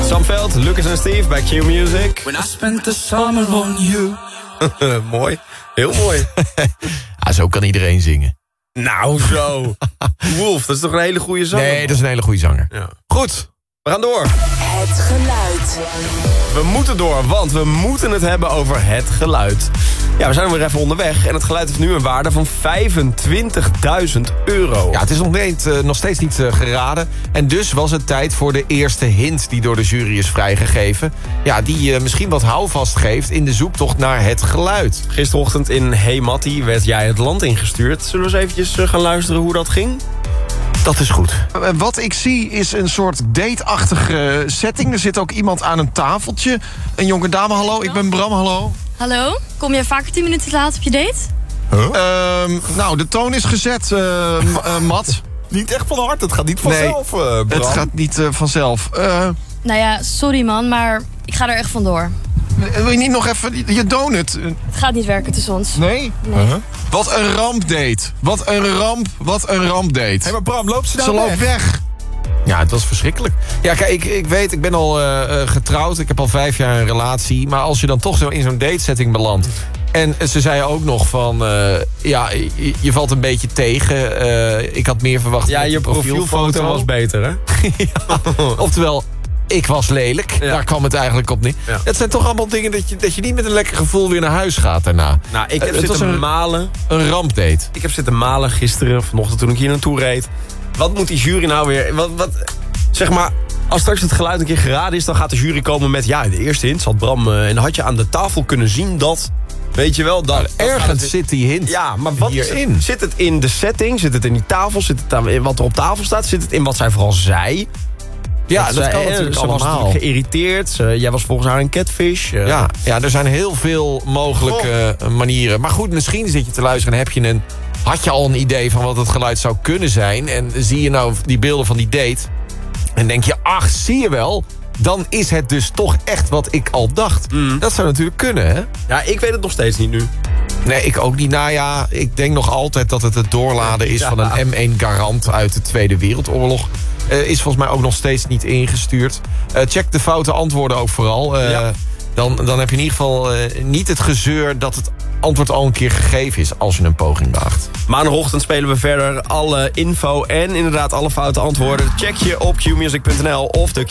Sam Veld, Lucas en Steve bij Q Music. When I spent the summer on you. Mooi, heel mooi. Zo kan iedereen zingen. Nou zo. Wolf, dat is toch een hele goede zanger? Nee, dat is een hele goede zanger. Ja. Goed. We gaan door. Het geluid. We moeten door, want we moeten het hebben over het geluid. Ja, we zijn weer even onderweg en het geluid heeft nu een waarde van €25.000. Ja, het is nog steeds niet geraden. En dus was het tijd voor de eerste hint die door de jury is vrijgegeven. Ja, die misschien wat houvast geeft in de zoektocht naar het geluid. Gisterochtend in Hey Mattie werd jij het land ingestuurd. Zullen we eens eventjes gaan luisteren hoe dat ging? Dat is goed. Wat ik zie is een soort dateachtige setting. Er zit ook iemand aan een tafeltje. Een jonge dame, hallo, ik ben Bram, hallo. Hallo, kom jij vaker 10 minuten te laat op je date? Nou, de toon is gezet, Matt. Niet echt van harte, het gaat niet vanzelf, Bram. Het gaat niet vanzelf. Nou ja, sorry man, maar ik ga er echt vandoor. Wil je niet nog even je donut? Het gaat niet werken tussen ons. Nee? Wat een rampdate. Wat een rampdate. Hé, maar Bram, loopt ze nou Ze loopt weg. Ja, het was verschrikkelijk. Ja, kijk, ik weet, ik ben al getrouwd. Ik heb al 5 jaar een relatie. Maar als je dan toch zo in zo'n datesetting belandt. En ze zei ook nog van... je valt een beetje tegen. Ik had meer verwacht. Ja, je profielfoto was beter, hè? Ja, oftewel... Ik was lelijk, daar kwam het eigenlijk op neer. Ja. Het zijn toch allemaal dingen dat je niet met een lekker gevoel weer naar huis gaat daarna. Nou, ik heb zitten malen. Een rampdate. Ik heb zitten malen gisteren, vanochtend toen ik hier naartoe reed. Wat moet die jury nou weer... Zeg maar, als straks het geluid een keer geraden is... dan gaat de jury komen met... Ja, in de eerste hint zat Bram... en had je aan de tafel kunnen zien dat... Weet je wel, dat ergens zit die hint. Ja, maar wat hierin? Zit het in de setting? Zit het in die tafel? Zit het in wat er op tafel staat? Zit het in wat zij vooral zei? Ja, dat kan natuurlijk ze allemaal. was natuurlijk geïrriteerd. Jij was volgens haar een catfish. Ja, er zijn heel veel mogelijke manieren. Maar goed, misschien zit je te luisteren en had je al een idee van wat het geluid zou kunnen zijn. En zie je nou die beelden van die date. En denk je, ach, zie je wel. Dan is het dus toch echt wat ik al dacht. Dat zou natuurlijk kunnen, hè? Ja, ik weet het nog steeds niet nu. Nee, ik ook niet. Nou ja, ik denk nog altijd dat het doorladen is van een M1 Garand uit de Tweede Wereldoorlog. Is volgens mij ook nog steeds niet ingestuurd. Check de foute antwoorden ook vooral. Dan heb je in ieder geval niet het gezeur dat het antwoord al een keer gegeven is als je een poging waagt. Maandagochtend spelen we verder alle info en inderdaad alle foute antwoorden. Check je op qmusic.nl of de